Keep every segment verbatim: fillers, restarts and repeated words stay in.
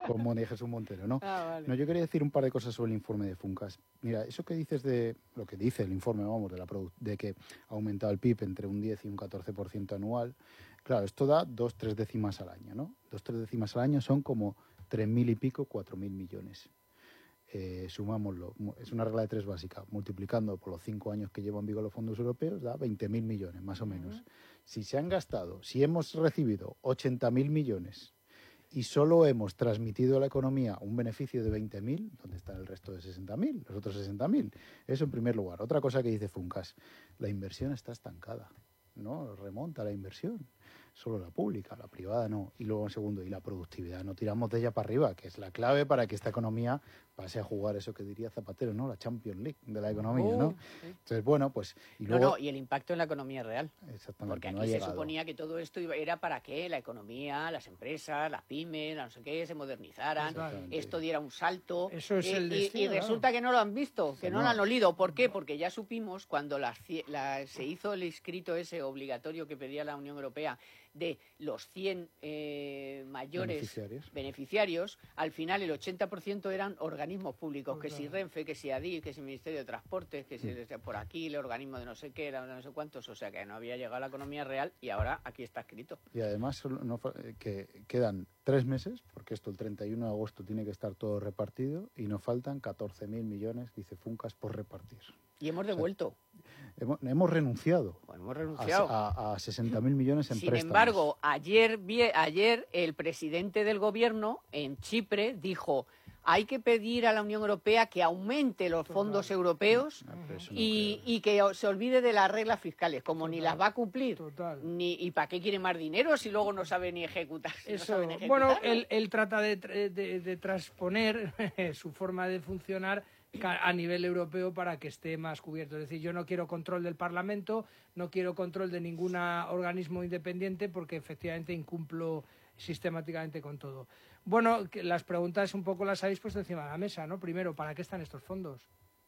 como de Jesús Montero, ¿no? Ah, vale. No, yo quería decir un par de cosas sobre el informe de Funcas. Mira, eso que dices de, lo que dice el informe, vamos, de, la produ- de que ha aumentado el P I B entre un diez y un catorce por ciento anual, claro, esto da dos, tres décimas al año, ¿no? Dos, tres décimas al año son como tres mil y pico, cuatro mil millones. Eh, sumámoslo, es una regla de tres básica, multiplicando por los cinco años que llevan vigor los fondos europeos, da veinte mil millones, más o menos. Uh-huh. Si se han gastado, si hemos recibido ochenta mil millones y solo hemos transmitido a la economía un beneficio de veinte mil, ¿dónde está el resto de sesenta mil? Los otros sesenta mil. Eso en primer lugar. Otra cosa que dice Funcas, la inversión está estancada, ¿no? Remonta la inversión. Solo la pública, la privada no. Y luego, en segundo, y la productividad. No tiramos de ella para arriba, que es la clave para que esta economía pase a jugar eso que diría Zapatero, ¿no? La Champions League de la economía, ¿no? Entonces, bueno, pues... Y luego... No, no, y el impacto en la economía real. Exactamente. Porque aquí no ha se llegado. suponía que todo esto iba, era para que la economía, las empresas, las pymes, la no sé qué, se modernizaran, esto diera un salto. Eso es eh, el destino, y, y resulta claro. que no lo han visto, que Sí, no, no lo han olido. ¿Por qué? Porque ya supimos cuando la, la, se hizo el inscrito ese obligatorio que pedía la Unión Europea de los cien eh, mayores beneficiarios. beneficiarios, al final el ochenta por ciento eran organismos públicos, que si Renfe, que si Adif, que si Ministerio de Transportes, que si mm. por aquí el organismo de no sé qué, de no sé cuántos, o sea que no había llegado a la economía real y ahora aquí está escrito. Y además no, que quedan tres meses, porque esto el treinta y uno de agosto tiene que estar todo repartido y nos faltan catorce mil millones, dice Funcas, por repartir. Y hemos devuelto. O sea, hemos, hemos renunciado. Bueno, hemos renunciado. A, a, a sesenta mil millones en Sin préstamos. embargo, ayer, ayer el presidente del gobierno en Chipre dijo: hay que pedir a la Unión Europea que aumente los fondos Total. europeos no, no y, y que se olvide de las reglas fiscales, como Total. ni las va a cumplir. Total. Ni, ¿Y para qué quiere más dinero si luego no sabe ni ejecutar? Si Eso, no saben bueno, él, él trata de, de, de transponer su forma de funcionar a nivel europeo para que esté más cubierto. Es decir, yo no quiero control del Parlamento, no quiero control de ningún organismo independiente porque efectivamente incumplo sistemáticamente con todo. Bueno, las preguntas un poco las habéis puesto encima de la mesa, ¿no? Primero, ¿para qué están estos fondos?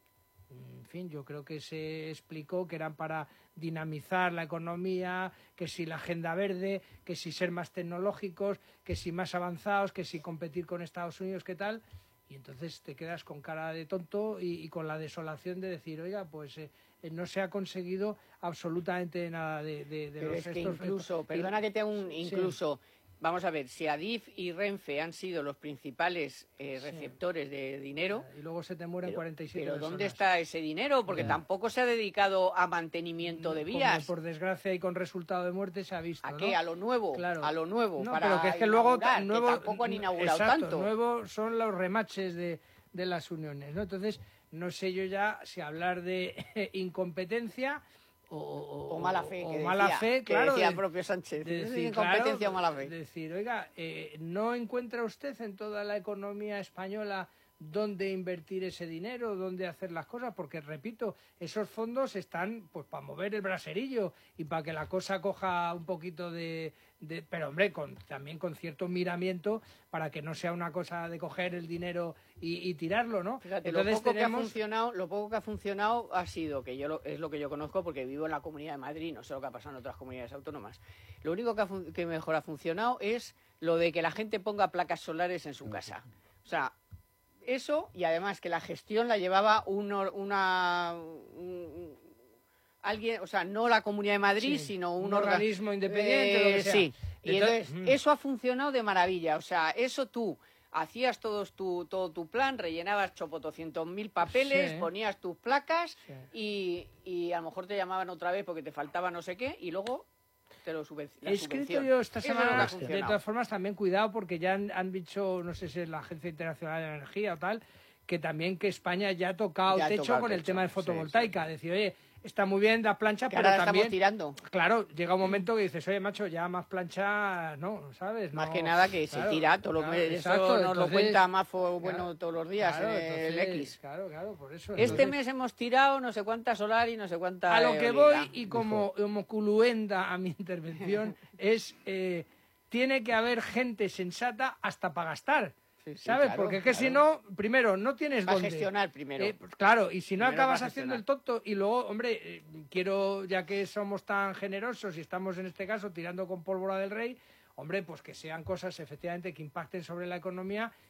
En fin, yo creo que se explicó que eran para dinamizar la economía, que si la agenda verde, que si ser más tecnológicos, que si más avanzados, que si competir con Estados Unidos, ¿qué tal? Y entonces te quedas con cara de tonto y, y con la desolación de decir, oiga, pues eh, no se ha conseguido absolutamente nada de, de, de Pero los es que estos... incluso, perdona que te haga un incluso... Sí. Vamos a ver, si Adif y Renfe han sido los principales eh, receptores sí. de dinero... Y luego se te mueren pero, cuarenta y siete Pero personas. ¿dónde está ese dinero? Porque yeah. tampoco se ha dedicado a mantenimiento de vías. Como por desgracia y con resultado de muerte se ha visto, ¿A ¿no? qué? A lo nuevo, claro. a lo nuevo. No, para pero que es que luego... Nuevo, que tampoco han inaugurado exacto, tanto. Nuevo son los remaches de, de las uniones, ¿no? Entonces, no sé yo ya si hablar de incompetencia... O, o, o mala fe, o que mala decía, fe, que claro. decía de, propio Sánchez. De decir, incompetencia claro, o mala fe. Decir, oiga, eh, ¿no encuentra usted en toda la economía española dónde invertir ese dinero, dónde hacer las cosas? Porque, repito, esos fondos están pues para mover el braserillo y para que la cosa coja un poquito de... de pero, hombre, con, también con cierto miramiento para que no sea una cosa de coger el dinero y, y tirarlo, ¿no? Fíjate, Entonces, lo poco tenemos... que ha funcionado, lo poco que ha funcionado ha sido, que yo lo, es lo que yo conozco porque vivo en la Comunidad de Madrid, no sé lo que ha pasado en otras comunidades autónomas. Lo único que, ha, que mejor ha funcionado es lo de que la gente ponga placas solares en su casa. O sea, eso, y además que la gestión la llevaba un, una... Un, alguien, o sea, no la Comunidad de Madrid, sí, sino un, un organismo independiente, eh, lo que sea. Sí, y entonces, entonces, mm. eso ha funcionado de maravilla. O sea, eso tú hacías todos tu, todo tu plan, rellenabas chopotocientos mil papeles, sí. ponías tus placas sí. y, y a lo mejor te llamaban otra vez porque te faltaba no sé qué y luego te lo subvencionaban. He escrito yo esta semana, de todas formas, también cuidado porque ya han, han dicho, no sé si es la Agencia Internacional de la Energía o tal, que también que España ya ha tocado ya techo con el techo. tema de fotovoltaica. Sí, sí. Decir, oye, está muy bien la plancha, que pero ahora también... estamos tirando. Claro, llega un momento que dices, oye, macho, ya más plancha, no, ¿sabes? Más no, que nada que claro, se tira, todo claro, lo que exacto, eso nos entonces, lo cuenta Mafo, bueno, claro, todos los días claro, en el entonces, X. Claro, claro, por eso. Este entonces, mes hemos tirado no sé cuánta solar y no sé cuánta a lo que eólica. voy, y como, como culuenda a mi intervención, es, eh, tiene que haber gente sensata hasta para gastar. Sí, sí, ¿sabes? claro, porque es que claro. si no, primero, no tienes para dónde. gestionar primero. Eh, claro, y si no primero acabas haciendo el tonto, y luego, hombre, eh, quiero, ya que somos tan generosos y estamos en este caso tirando con pólvora del rey, hombre, pues que sean cosas efectivamente que impacten sobre la economía